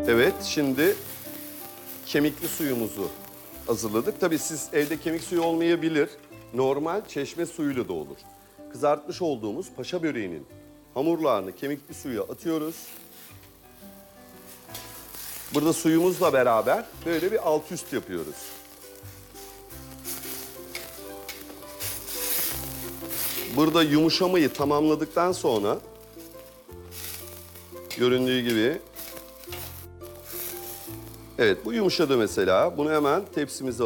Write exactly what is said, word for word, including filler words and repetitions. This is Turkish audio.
Evet, şimdi kemikli suyumuzu hazırladık. Tabii siz evde kemik suyu olmayabilir. Normal çeşme suyuyla da olur. Kızartmış olduğumuz paşa böreğinin hamurlarını kemikli suya atıyoruz. Burada suyumuzla beraber böyle bir alt üst yapıyoruz. Burada yumuşamayı tamamladıktan sonra göründüğü gibi, evet bu yumuşadı mesela. Bunu hemen tepsimize